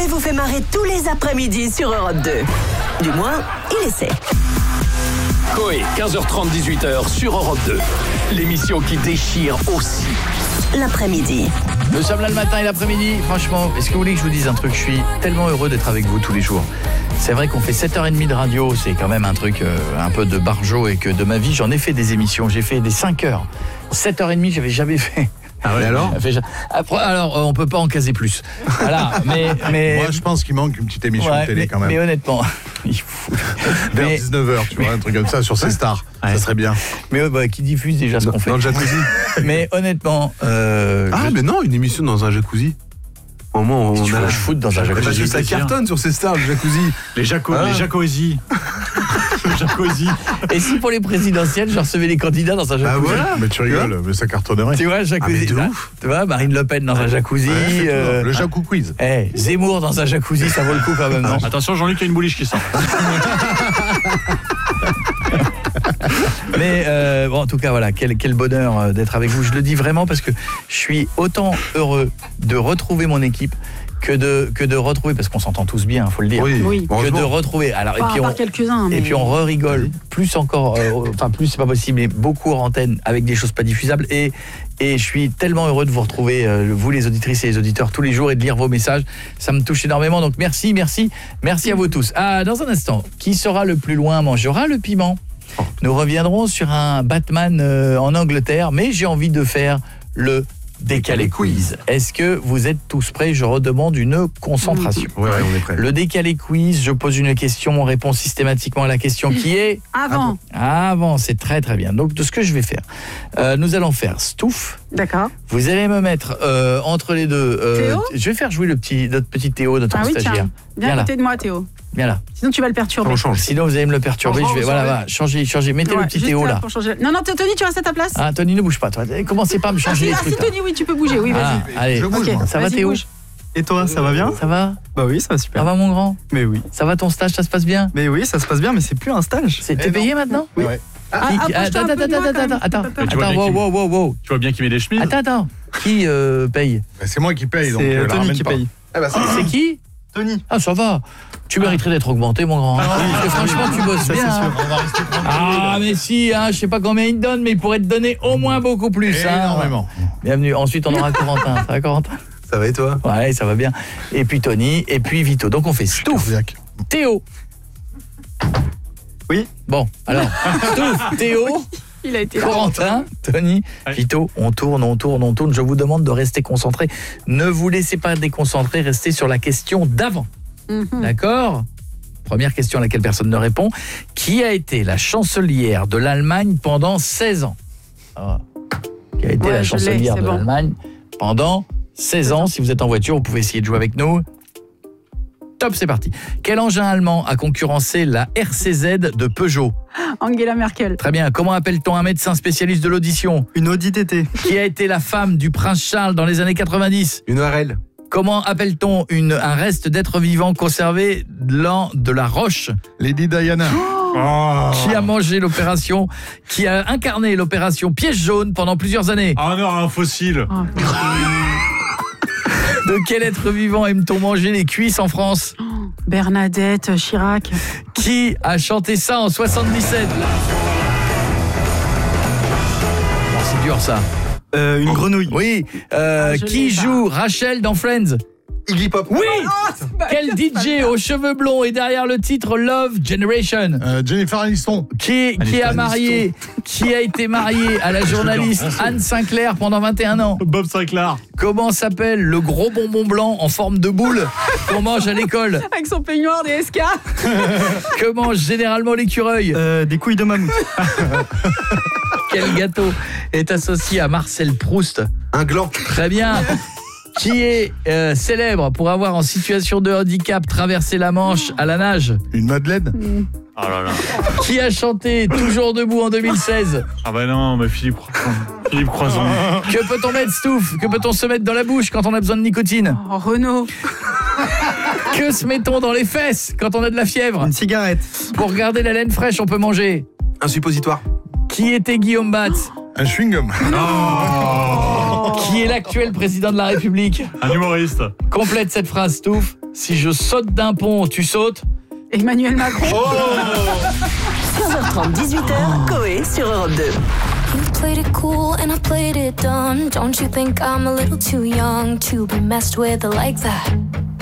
Coé vous fait marrer tous les après-midi sur Europe 2. Du moins, il essaie. Coé, 15h30, 18h sur Europe 2. L'émission qui déchire aussi l'après-midi. Nous sommes là le matin et l'après-midi. Franchement, est-ce que vous voulez que je vous dise un truc? Je suis tellement heureux d'être avec vous tous les jours. C'est vrai qu'on fait 7h30 de radio, c'est quand même un truc un peu de barjo, et que de ma vie, j'en ai fait des émissions. J'ai fait des 5 heures. 7h30, j'avais jamais fait. Ah ouais, alors on peut pas en caser plus. Voilà, mais moi je pense qu'il manque une petite émission de télé quand même. Mais honnêtement, il faut vers 19h, tu vois, un truc comme ça sur C-Star, ça serait bien. Mais qui diffuse déjà ce qu'on fait. Dans le jacuzzi. Mais honnêtement, mais non, une émission dans un jacuzzi. Au moins on a la foot dans un jacuzzi. Parce que ça cartonne sur C-Star, le jacuzzi. Les jacuzzi. Jacuzzi. Et si pour les présidentielles, je recevais les candidats dans un jacuzzi? Ah voilà. Mais tu rigoles, mais ça cartonnerait. Tu vois, jacuzzi. Tu vois, Marine Le Pen dans un jacuzzi. Le jacuzzi quiz. Zemmour dans un jacuzzi, ça vaut le coup quand même, non? Attention, Jean-Luc, il y a une bouliche qui sort. Mais en tout cas, voilà, quel bonheur d'être avec vous. Je le dis vraiment parce que je suis autant heureux de retrouver mon équipe que de retrouver, parce qu'on s'entend tous bien, faut le dire. Oui. Que de retrouver. Alors, et puis quelques-uns. Et puis on rigole plus encore, plus c'est pas possible, mais beaucoup hors antenne avec des choses pas diffusables. Et je suis tellement heureux de vous retrouver, vous les auditrices et les auditeurs, tous les jours, et de lire vos messages. Ça me touche énormément. Donc merci à vous tous. Dans un instant, qui sera le plus loin mangera le piment. Nous reviendrons sur un Batman en Angleterre, mais j'ai envie de faire le décalé quiz. Est-ce que vous êtes tous prêts? Je redemande une concentration. Ouais, on est prêts. Le décalé quiz, je pose une question, on répond systématiquement à la question qui est... Avant, c'est très très bien. Donc, de ce que je vais faire, nous allons faire Stouff. D'accord. Vous allez me mettre entre les deux... Théo, je vais faire jouer notre petit Théo, notre stagiaire. Tiens. Viens à côté de moi, Théo. Viens là. Sinon, tu vas le perturber. Sinon, vous allez me le perturber. Je vais changer. Mettez le petit Théo là. Non, Tony, tu restes à ta place. Tony, ne bouge pas. Toi. Commencez pas à me changer les trucs. Si, Tony, oui, tu peux bouger. Oui, vas-y. Allez, ça va, Théo? Bouge. Et toi, ça va bien? Ça va? Bah oui, ça va super. Ça va, mon grand? Mais oui. Ça va, ton stage, ça se passe bien? Mais oui, ça se passe bien, mais c'est plus un stage. T'es payé maintenant? Oui. Attends. Wow. Tu vois bien qu'il met des chemises. Attends. Qui paye? C'est moi qui paye, donc c'est Tony qui paye. C'est qui? Tony. Ah, ça va. Tu mériterais d'être augmenté, mon grand. Parce que franchement, tu bosses bien. On va rester tranquille. Mais si, je sais pas combien il te donne, mais il pourrait te donner au moins beaucoup plus. Énormément. Bienvenue. Ensuite, on aura Corentin. Ça va, Corentin? Ça va et toi? Ouais, ça va bien. Et puis Tony, et puis Vito. Donc on fait Stouff, Théo. Oui. Bon, alors, Stouff, Théo, il a été Corentin, Tony, Vito, on tourne. Je vous demande de rester concentré. Ne vous laissez pas déconcentrer, restez sur la question d'avant. D'accord? Première question à laquelle personne ne répond. Qui a été la chancelière de l'Allemagne pendant 16 ans? Qui a été la chancelière de l'Allemagne pendant 16 ans? Si vous êtes en voiture, vous pouvez essayer de jouer avec nous. Top, c'est parti. Quel engin allemand a concurrencé la RCZ de Peugeot? Angela Merkel. Très bien. Comment appelle-t-on un médecin spécialiste de l'audition? Une Audi TT. Qui a été la femme du prince Charles dans les années 90? Une ORL. Comment appelle-t-on un reste d'être vivant conservé lent de la roche? Lady Diana. Qui a incarné l'opération Piège jaune pendant plusieurs années? Ah non, un fossile. De quel être vivant aime-t-on manger les cuisses en France? Bernadette Chirac. Qui a chanté ça en 77? C'est dur ça. Une grenouille. Oui. Qui joue Rachel dans Friends? Iggy Pop. Oui. Quel DJ aux cheveux blonds est derrière le titre Love Generation? Jennifer Aniston. Qui a été marié à la journaliste Anne Sinclair pendant 21 ans? Bob Sinclair. Comment s'appelle le gros bonbon blanc en forme de boule qu'on mange à l'école? Avec son peignoir des SK. Que mangent généralement l'écureuil? Des couilles de mammouth. Quel gâteau est associé à Marcel Proust? Un gland. Très bien. Qui est célèbre pour avoir en situation de handicap traversé la Manche à la nage? Une Madeleine. Oh là là. Qui a chanté Toujours debout en 2016? Ah bah non, mais Philippe Croison. Que peut-on mettre, Stouff? Que peut-on se mettre dans la bouche quand on a besoin de nicotine? Renaud. Que se met-on dans les fesses quand on a de la fièvre? Une cigarette. Pour garder la laine fraîche, on peut manger. Un suppositoire. Qui était Guillaume Batz? Un chewing-gum. Qui est l'actuel président de la République? Un humoriste. Complète cette phrase, Stouff. Si je saute d'un pont, tu sautes? Emmanuel Macron. 15h30, 18h, Coé sur Europe 2. You played it cool and I played it dumb. Don't you think I'm a little too young to be messed with like that?